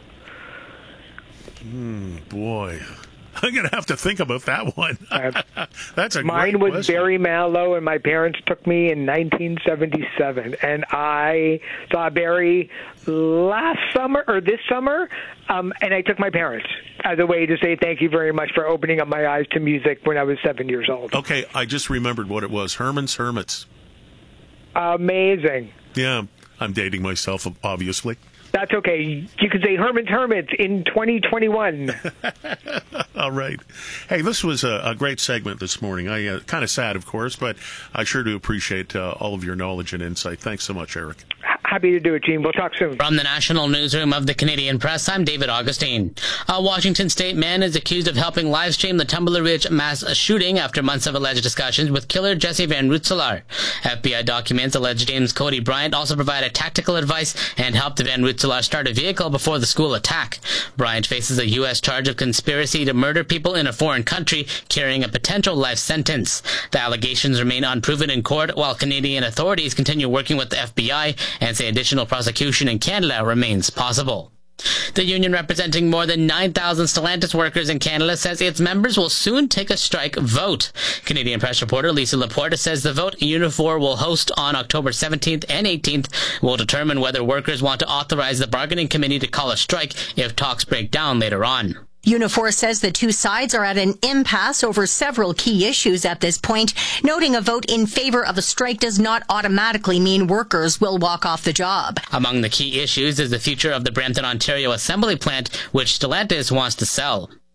Hmm, boy. I'm going to have to think about that one. That's a Mine great was question. Barry Manilow, and my parents took me in nineteen seventy-seven. And I saw Barry last summer, or this summer, um, and I took my parents as a way to say thank you very much for opening up my eyes to music when I was seven years old. Okay, I just remembered what it was. Herman's Hermits. Amazing. Yeah, I'm dating myself, obviously. That's okay. You can say Herman's Hermits in twenty twenty-one. All right. Hey, this was a, a great segment this morning. I uh, kind of sad, of course, but I sure do appreciate uh, all of your knowledge and insight. Thanks so much, Eric. Happy to do it, Gene. We'll talk soon. From the National Newsroom of the Canadian Press, I'm David Augustine. A Washington State man is accused of helping live stream the Tumbler Ridge mass shooting after months of alleged discussions with killer Jesse Van Rensselaer. F B I documents allege James Cody Bryant also provided tactical advice and helped Van Rensselaer start a vehicle before the school attack. Bryant faces a U S charge of conspiracy to murder people in a foreign country, carrying a potential life sentence. The allegations remain unproven in court, while Canadian authorities continue working with the F B I and say additional prosecution in Canada remains possible. The union representing more than nine thousand Stellantis workers in Canada says its members will soon take a strike vote. Canadian Press reporter Lisa Laporte says the vote Unifor will host on October seventeenth and eighteenth will determine whether workers want to authorize the bargaining committee to call a strike if talks break down later on. Unifor says the two sides are at an impasse over several key issues at this point, noting a vote in favor of a strike does not automatically mean workers will walk off the job. Among the key issues is the future of the Brampton, Ontario assembly plant, which Stellantis wants to sell.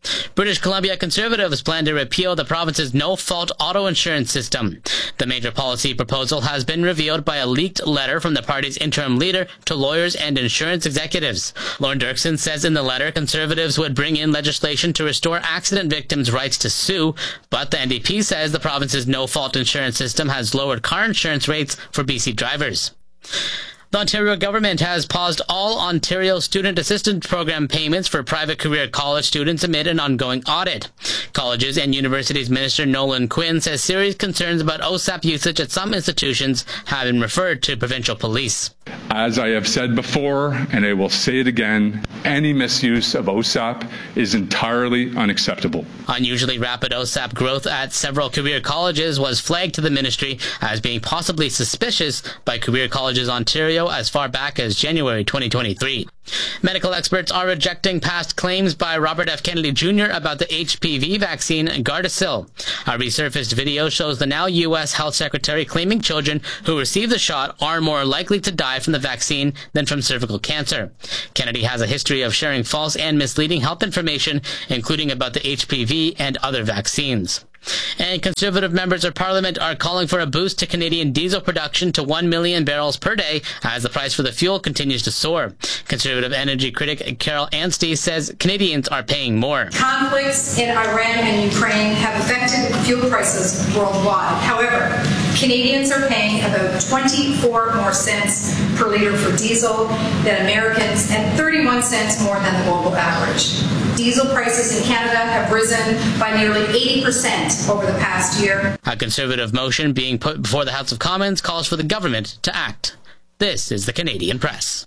British Columbia Conservatives plan to repeal the province's no-fault auto insurance system. The major policy proposal has been revealed by a leaked letter from the party's interim leader to lawyers and insurance executives. Lorne Dirksen says in the letter Conservatives would bring in legislation to restore accident victims' rights to sue, but the N D P says the province's no-fault insurance system has lowered car insurance rates for B C drivers. The Ontario government has paused all Ontario Student Assistance Program payments for private career college students amid an ongoing audit. Colleges and Universities Minister Nolan Quinn says serious concerns about O S A P usage at some institutions have been referred to provincial police. As I have said before, and I will say it again, any misuse of O S A P is entirely unacceptable. Unusually rapid O S A P growth at several career colleges was flagged to the ministry as being possibly suspicious by Career Colleges Ontario as far back as January twenty twenty-three. Medical experts are rejecting past claims by Robert F. Kennedy Junior about the H P V vaccine Gardasil. A resurfaced video shows the now U S Health Secretary claiming children who receive the shot are more likely to die from the vaccine than from cervical cancer. Kennedy has a history of sharing false and misleading health information, including about the H P V and other vaccines. And Conservative members of Parliament are calling for a boost to Canadian diesel production to one million barrels per day as the price for the fuel continues to soar. Conservative energy critic Carol Anstey says Canadians are paying more. Conflicts in Iran and Ukraine have affected fuel prices worldwide. However, Canadians are paying about twenty-four more cents per litre for diesel than Americans and thirty-one cents more than the global average. Diesel prices in Canada have risen by nearly eighty percent over the past year. A Conservative motion being put before the House of Commons calls for the government to act. This is the Canadian Press.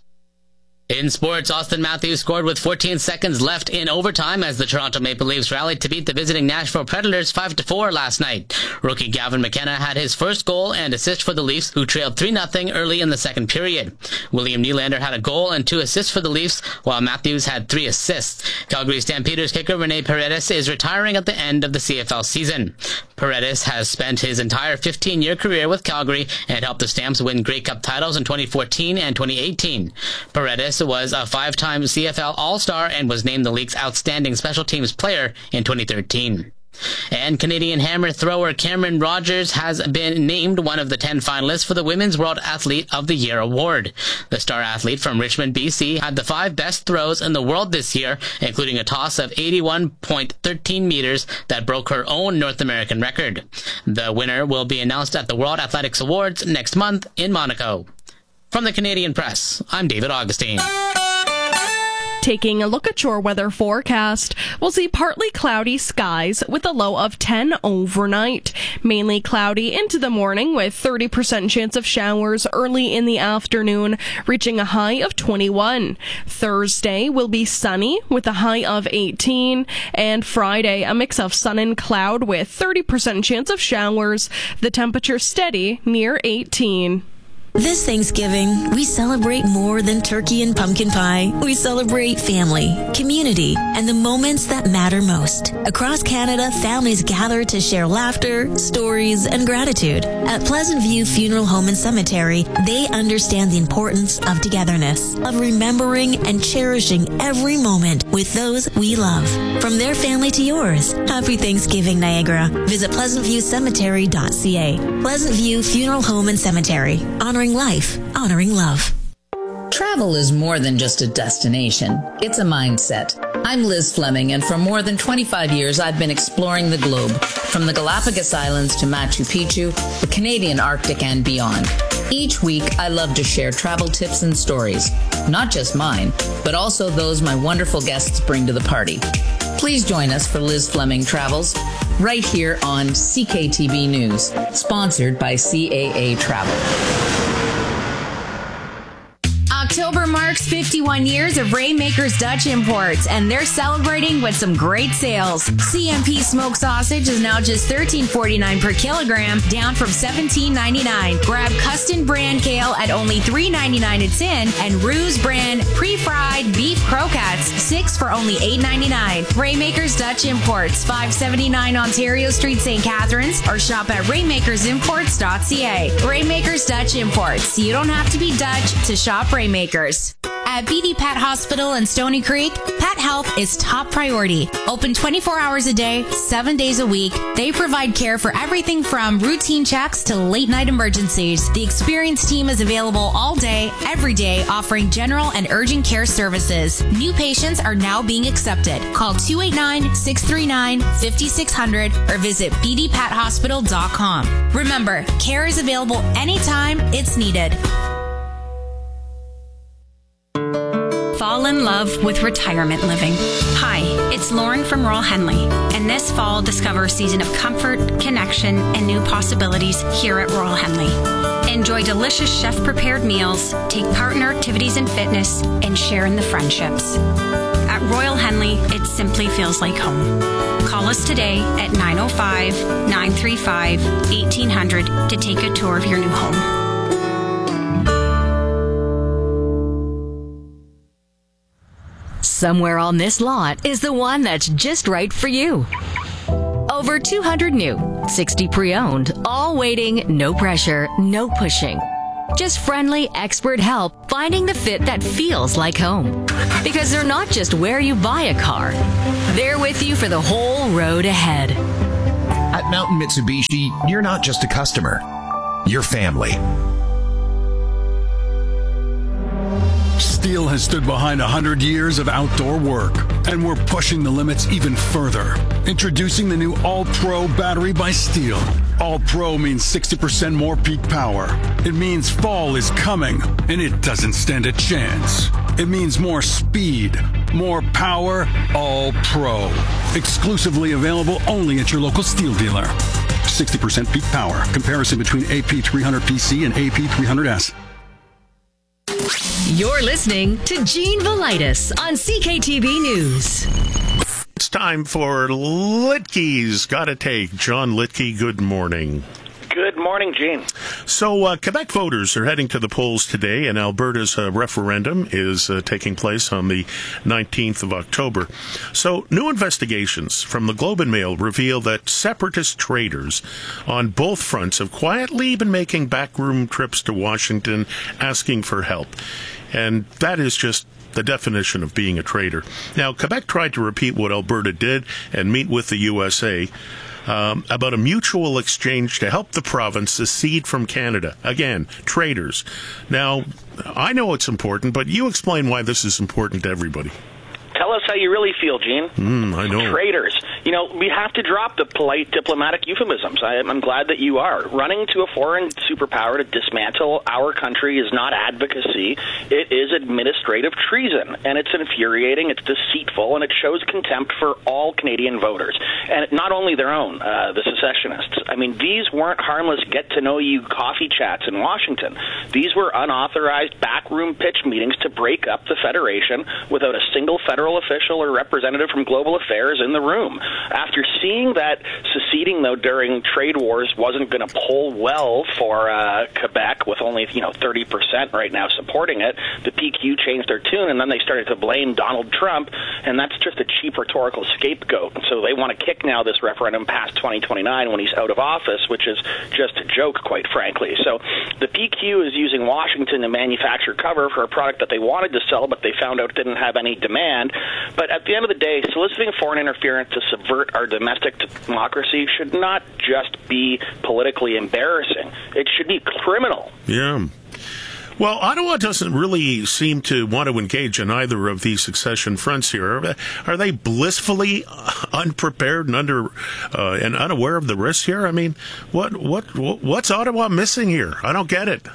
In sports, Austin Matthews scored with fourteen seconds left in overtime as the Toronto Maple Leafs rallied to beat the visiting Nashville Predators five to four last night. Rookie Gavin McKenna had his first goal and assist for the Leafs, who trailed three nothing early in the second period. William Nylander had a goal and two assists for the Leafs, while Matthews had three assists. Calgary Stampeders kicker Rene Paredes is retiring at the end of the C F L season. Paredes has spent his entire fifteen-year career with Calgary and helped the Stamps win Grey Cup titles in twenty fourteen and twenty eighteen. Paredes was a five-time C F L All-Star and was named the league's outstanding special teams player in twenty thirteen. And Canadian hammer thrower Cameron Rogers has been named one of the ten finalists for the Women's World Athlete of the Year award. The star athlete from Richmond, B C had the five best throws in the world this year, including a toss of eighty-one point one three meters that broke her own North American record. The winner will be announced at the World Athletics Awards next month in Monaco. From the Canadian Press, I'm David Augustine. Taking a look at your weather forecast, we'll see partly cloudy skies with a low of ten overnight. Mainly cloudy into the morning with thirty percent chance of showers early in the afternoon, reaching a high of twenty-one. Thursday will be sunny with a high of eighteen. And Friday, a mix of sun and cloud with thirty percent chance of showers. The temperature steady near eighteen. This Thanksgiving, we celebrate more than turkey and pumpkin pie. We celebrate family, community, and the moments that matter most. Across Canada, families gather to share laughter, stories, and gratitude. At Pleasant View Funeral Home and Cemetery, they understand the importance of togetherness, of remembering and cherishing every moment with those we love. From their family to yours, happy Thanksgiving, Niagara. Visit pleasant view cemetery dot c a. Pleasant View Funeral Home and Cemetery, honoring life, honoring love. Travel is more than just a destination. It's a mindset. I'm Liz Fleming, and for more than twenty-five years, I've been exploring the globe, from the Galapagos Islands to Machu Picchu, the Canadian Arctic, and beyond. Each week, I love to share travel tips and stories, not just mine, but also those my wonderful guests bring to the party. Please join us for Liz Fleming Travels, right here on C K T B News, sponsored by C A A Travel. October marks fifty-one years of Rainmakers Dutch Imports, and they're celebrating with some great sales. C M P smoked sausage is now just thirteen forty-nine per kilogram, down from seventeen ninety-nine. Grab Custom brand kale at only three ninety-nine a tin, and Ruse brand pre-fried beef croquettes, six for only eight ninety-nine. Rainmakers Dutch Imports, five seventy-nine Ontario Street, Saint Catharines, or shop at rainmakers imports dot c a. Rainmakers Dutch Imports. You don't have to be Dutch to shop Rainmakers. At B D Pat Hospital in Stony Creek, pet health is top priority. Open twenty-four hours a day, seven days a week. They provide care for everything from routine checks to late-night emergencies. The experienced team is available all day, every day, offering general and urgent care services. New patients are now being accepted. Call two eight nine, six three nine, five six zero zero or visit b d pat hospital dot com. Remember, care is available anytime it's needed. Fall in love with retirement living. Hi, it's Lauren from Royal Henley, and this fall discover a season of comfort, connection, and new possibilities here at Royal Henley. Enjoy delicious chef-prepared meals, take part in our activities and fitness, and share in the friendships. At Royal Henley, it simply feels like home. Call us today at nine oh five, nine three five, eighteen hundred to take a tour of your new home. Somewhere on this lot is the one that's just right for you. Over two hundred new, sixty pre-owned, all waiting, no pressure, no pushing. Just friendly, expert help finding the fit that feels like home. Because they're not just where you buy a car. They're with you for the whole road ahead. At Mountain Mitsubishi, you're not just a customer. You're family. Steel has stood behind one hundred years of outdoor work, and we're pushing the limits even further. Introducing the new All-Pro battery by Steel. All-Pro means sixty percent more peak power. It means fall is coming, and it doesn't stand a chance. It means more speed, more power, All-Pro. Exclusively available only at your local Steel dealer. sixty percent peak power. Comparison between A P three hundred P C and A P three hundred S. You're listening to Gene Velitis on C K T V News. It's time for Litke's Gotta Take. John Litke, good morning. Good morning, Gene. So, uh, Quebec voters are heading to the polls today, and Alberta's uh, referendum is uh, taking place on the nineteenth of October. So, new investigations from the Globe and Mail reveal that separatist traders on both fronts have quietly been making backroom trips to Washington asking for help. And that is just the definition of being a traitor. Now, Quebec tried to repeat what Alberta did and meet with the U S A um, about a mutual exchange to help the province secede from Canada. Again, traitors. Now, I know it's important, but you explain why this is important to everybody. Tell us how you really feel, Gene. Mm, I know. Traitors. You know, we have to drop the polite diplomatic euphemisms. I, I'm glad that you are. Running to a foreign superpower to dismantle our country is not advocacy. It is administrative treason, and it's infuriating, it's deceitful, and it shows contempt for all Canadian voters. And not only their own, uh, the secessionists. I mean, these weren't harmless get-to-know-you coffee chats in Washington. These were unauthorized backroom pitch meetings to break up the Federation without a single federal official or representative from Global Affairs in the room. After seeing that seceding, though, during trade wars wasn't going to pull well for uh, Quebec, with only, you know, thirty percent right now supporting it, the P Q changed their tune, and then they started to blame Donald Trump, and that's just a cheap rhetorical scapegoat. So they want to kick now this referendum past twenty twenty-nine when he's out of office, which is just a joke, quite frankly. So the P Q is using Washington to manufacture cover for a product that they wanted to sell, but they found out didn't have any demand. But at the end of the day, soliciting foreign interference to subvert our domestic democracy should not just be politically embarrassing. It should be criminal. Yeah. Well, Ottawa doesn't really seem to want to engage in either of these succession fronts here. Are they blissfully unprepared and under uh, and unaware of the risks here? I mean, what what what's Ottawa missing here? I don't get it.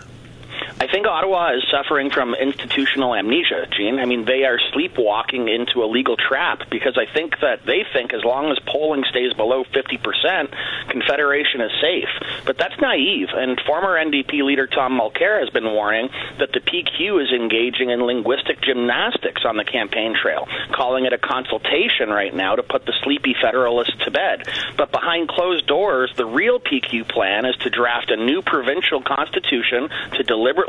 I think Ottawa is suffering from institutional amnesia, Gene. I mean, they are sleepwalking into a legal trap because I think that they think as long as polling stays below fifty percent, Confederation is safe. But that's naive, and former N D P leader Tom Mulcair has been warning that the P Q is engaging in linguistic gymnastics on the campaign trail, calling it a consultation right now to put the sleepy Federalists to bed. But behind closed doors, the real P Q plan is to draft a new provincial constitution to deliberately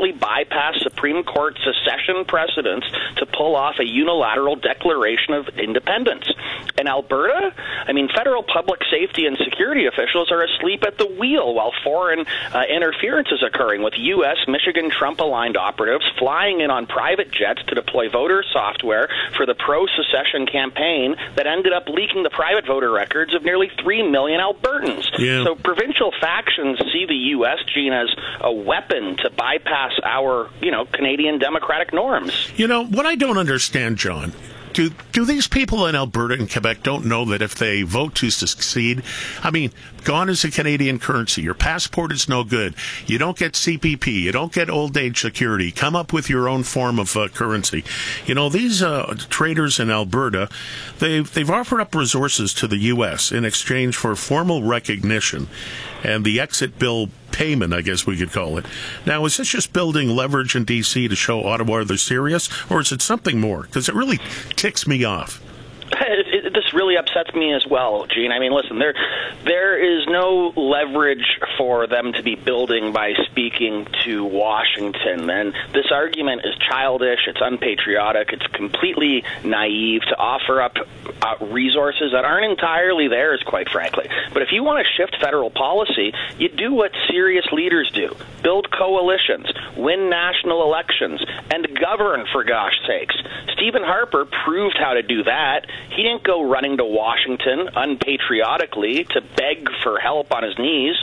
deliberately bypass Supreme Court secession precedents to pull off a unilateral declaration of independence. In Alberta, I mean, federal public safety and security officials are asleep at the wheel while foreign uh, interference is occurring, with U S Michigan Trump-aligned operatives flying in on private jets to deploy voter software for the pro-secession campaign that ended up leaking the private voter records of nearly three million Albertans. Yeah. So provincial factions see the U S, Gene, as a weapon to bypass our, you know, Canadian democratic norms. You know, what I don't understand, John, Do do these people in Alberta and Quebec don't know that if they vote to succeed, I mean, gone is the Canadian currency. Your passport is no good. You don't get C P P. You don't get old age security. Come up with your own form of uh, currency. You know, these uh, traders in Alberta, they've, they've offered up resources to the U S in exchange for formal recognition and the exit bill payment, I guess we could call it. Now, is this just building leverage in D C to show Ottawa they're serious, or is it something more? Because it really ticks me off. It, it, this really upsets me as well, Gene. I mean, listen, there there is no leverage for them to be building by speaking to Washington. And this argument is childish, it's unpatriotic, it's completely naive to offer up uh, resources that aren't entirely theirs, quite frankly. But if you want to shift federal policy, you do what serious leaders do. Build coalitions, win national elections, and govern, for gosh sakes. Stephen Harper proved how to do that. He didn't go running to Washington unpatriotically to beg for help on his knees.